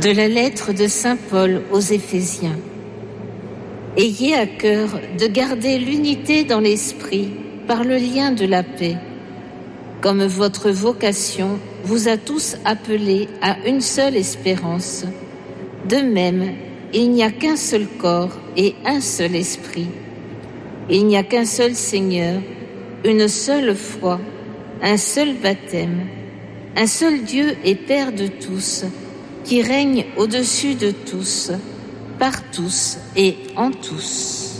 De la lettre de saint Paul aux Éphésiens. Ayez à cœur de garder l'unité dans l'esprit par le lien de la paix. Comme votre vocation vous a tous appelés à une seule espérance, de même, il n'y a qu'un seul corps et un seul esprit. Il n'y a qu'un seul Seigneur, une seule foi, un seul baptême, un seul Dieu et Père de tous, qui règne au-dessus de tous, par tous et en tous.